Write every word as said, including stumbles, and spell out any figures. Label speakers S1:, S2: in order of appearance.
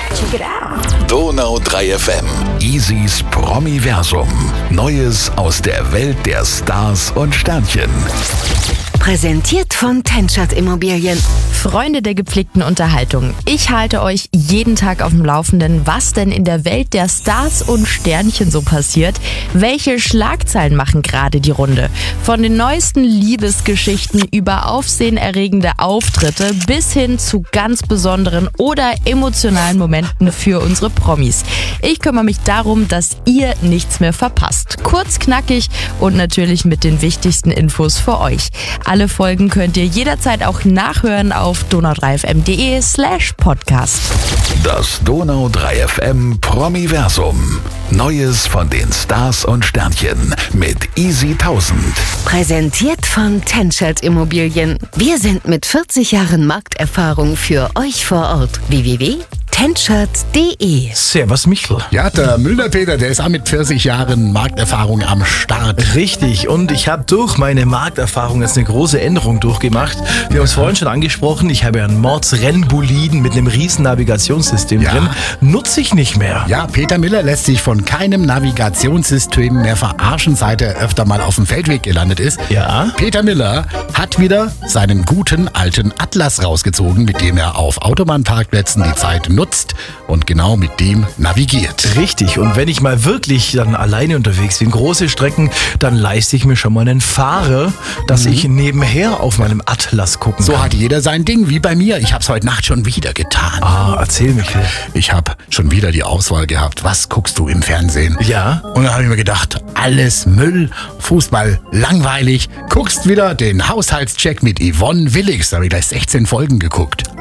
S1: Check it out.
S2: Donau drei F M. Easys Promiversum. Neues aus der Welt der Stars und Sternchen.
S1: Präsentiert von Tenschert Immobilien.
S3: Freunde der gepflegten Unterhaltung, ich halte euch jeden Tag auf dem Laufenden, was denn in der Welt der Stars und Sternchen so passiert. Welche Schlagzeilen machen gerade die Runde? Von den neuesten Liebesgeschichten über aufsehenerregende Auftritte bis hin zu ganz besonderen oder emotionalen Momenten für unsere Promis. Ich kümmere mich darum, dass ihr nichts mehr verpasst. Kurz, knackig und natürlich mit den wichtigsten Infos für euch. Alle Folgen könnt ihr jederzeit auch nachhören auf donau drei f m punkt d e slash podcast.
S2: Das Donau drei F M Promiversum. Neues von den Stars und Sternchen mit Easy tausend.
S1: Präsentiert von Tenschert Immobilien. Wir sind mit vierzig Jahren Markterfahrung für euch vor Ort. w w w punkt tenschert punkt d e.
S4: Servus Michel.
S5: Ja, der Müller-Peter, der ist auch mit vierzig Jahren Markterfahrung am Start.
S4: Richtig, und ich habe durch meine Markterfahrung jetzt eine große Änderung durchgemacht. Wir haben es vorhin schon angesprochen, ich habe ja einen Mords-Rennboliden mit einem riesen Navigationssystem
S5: Ja.
S4: drin. Nutze ich nicht mehr.
S5: Ja, Peter Miller lässt sich von keinem Navigationssystem mehr verarschen, seit er öfter mal auf dem Feldweg gelandet ist.
S4: Ja.
S5: Peter Miller hat wieder seinen guten alten Atlas rausgezogen, mit dem er auf Autobahnparkplätzen die Zeit nutzt und genau mit dem navigiert.
S4: Richtig, und wenn ich mal wirklich dann alleine unterwegs bin, große Strecken, dann leiste ich mir schon mal einen Fahrer, dass ich nebenher auf meinem Atlas gucken
S5: So
S4: kann.
S5: hat jeder sein Ding, wie bei mir. Ich habe es heute Nacht schon wieder getan.
S4: Ah, erzähl Michel.
S5: Ich habe schon wieder die Auswahl gehabt, was guckst du im Fernsehen?
S4: Ja.
S5: Und dann habe ich mir gedacht, alles Müll, Fußball langweilig. Guckst wieder den Haushaltscheck mit Yvonne Willigs. Da habe ich gleich sechzehn Folgen geguckt.